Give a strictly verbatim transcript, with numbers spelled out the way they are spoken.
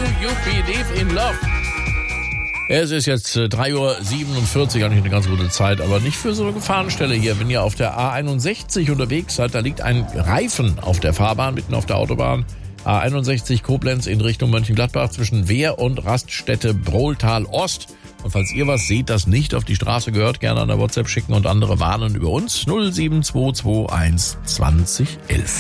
you believe in love? Es ist jetzt drei Uhr siebenundvierzig, eigentlich eine ganz gute Zeit, aber nicht für so eine Gefahrenstelle hier. Wenn ihr auf der A einundsechzig unterwegs seid, da liegt ein Reifen auf der Fahrbahn, mitten auf der Autobahn. A einundsechzig Koblenz in Richtung Mönchengladbach zwischen Wehr und Raststätte Brohltal Ost. Und falls ihr was seht, das nicht auf die Straße gehört, gerne an der WhatsApp schicken und andere warnen über uns. null sieben zwei zwei eins zwanzig elf.